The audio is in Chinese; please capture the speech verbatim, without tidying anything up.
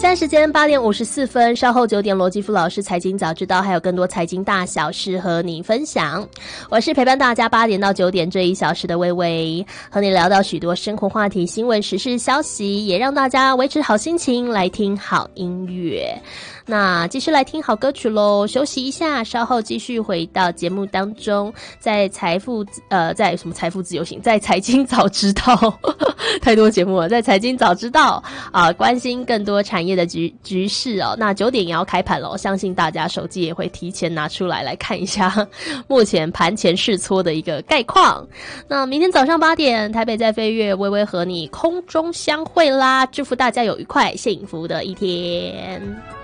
在时间八点五十四分，稍后九点罗基夫老师财经早知道还有更多财经大小事和你分享。我是陪伴大家八点到九点这一小时的微微，和你聊到许多生活话题、新闻时事消息，也让大家维持好心情来听好音乐。那继续来听好歌曲咯，休息一下，稍后继续回到节目当中，在财富呃在什么财富自由行，在财经早知道太多节目了，在财经早知道啊、呃，关心更多产业的局局势哦。那九点也要开盘了，相信大家手机也会提前拿出来来看一下目前盘前试撮的一个概况。那明天早上八点，台北在飞跃，微微和你空中相会啦！祝福大家有愉快幸福的一天。